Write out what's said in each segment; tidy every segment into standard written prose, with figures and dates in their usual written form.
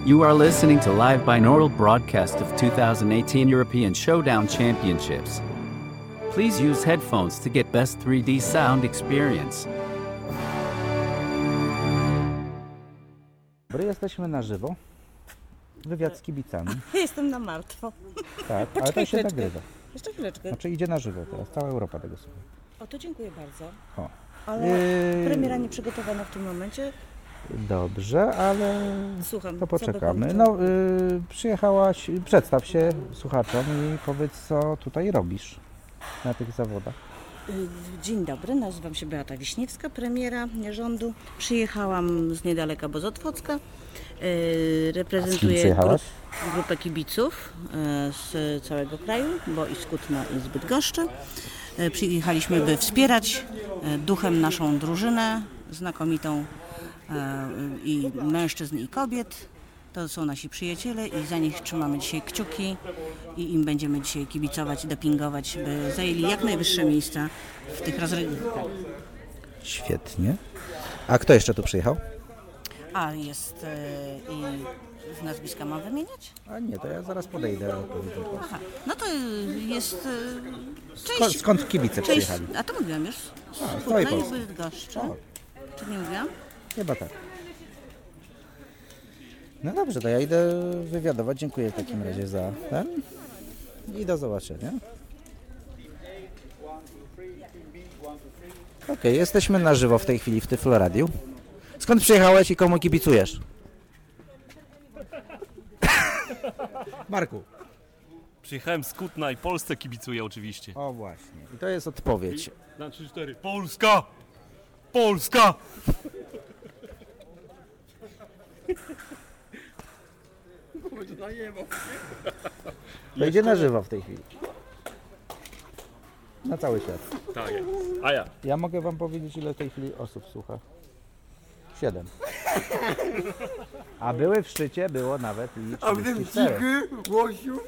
You are listening to live binaural broadcast of 2018 European Showdown Championships. Please use headphones to get best 3D sound experience. Dobry, jesteśmy na żywo. Wywiad z kibicami. Jestem na martwo. Tak, ale to się chwileczkę. nagrywa. Jeszcze chwileczkę. Znaczy idzie na żywo teraz, cała Europa tego słucha. O, to dziękuję bardzo. O. Ale premiera nie przygotowana w tym momencie. Dobrze, ale Słucham. to co poczekamy. dokończę? No, przyjechałaś, przedstaw się słuchaczom i powiedz, co tutaj robisz na tych zawodach. Dzień dobry, nazywam się Beata Wiśniewska, premiera rządu. Przyjechałam z niedaleka Bozotwocka. Z kim Reprezentuję przyjechałaś? grupę kibiców z całego kraju, bo i z Kutna, i z Bydgoszczy. Przyjechaliśmy, by wspierać duchem naszą drużynę znakomitą i mężczyzn, i kobiet. To są nasi przyjaciele i za nich trzymamy dzisiaj kciuki i im będziemy dzisiaj kibicować i dopingować, by zajęli jak najwyższe miejsca w tych rozrywkach. Świetnie. A kto jeszcze tu przyjechał? A jest i z nazwiska mam wymieniać? A nie, to ja zaraz podejdę. Aha, no to jest część... Skąd kibice część, przyjechali? a to mówiłam już. Z z Kutna i Polski. Bydgoszczy. O. Czy nie mówiłam? Chyba tak. No dobrze, to ja idę wywiadować. Dziękuję w takim razie za ten i do zobaczenia. Okej, jesteśmy na żywo w tej chwili w Tyflo Radiu. Skąd przyjechałeś i komu kibicujesz? Marku. Przyjechałem z Kutna i Polsce kibicuję oczywiście. O właśnie, i to jest odpowiedź. Na 3-4. Polska! Polska! To idzie na żywo w tej chwili. Na cały świat. Tak jest. A ja. Ja mogę wam powiedzieć, ile w tej chwili osób słucha. 7. A były w szczycie, było nawet i 34. Łosiu?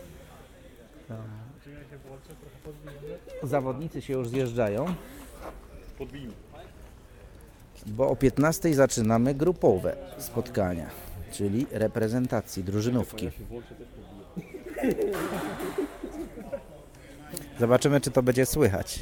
Zawodnicy się już zjeżdżają, Podbijmy. bo o 15 zaczynamy grupowe spotkania, czyli reprezentacji, drużynówki. Zobaczymy, czy to będzie słychać.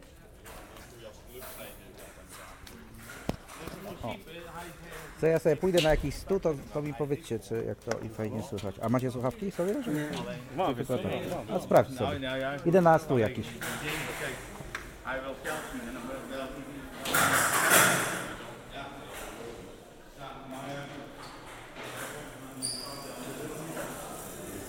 O. Co ja sobie pójdę na jakiś stół, to mi powiedzcie, czy jak to i fajnie słychać. A macie słuchawki sobie? Nie. Mam, wiesz co? A sprawdź sobie. Idę na stół jakiś.